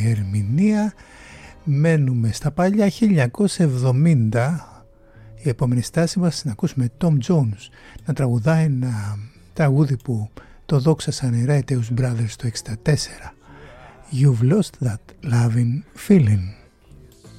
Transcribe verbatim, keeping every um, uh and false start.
η ερμηνεία. Μένουμε στα παλιά. Χίλια εννιακόσια εβδομήντα η επόμενη στάση μας να ακούσουμε Tom Jones να τραγουδάει ένα τραγούδι που το δόξασαν οι Righteous Brothers το εξήντα τέσσερα. You've lost that loving feeling.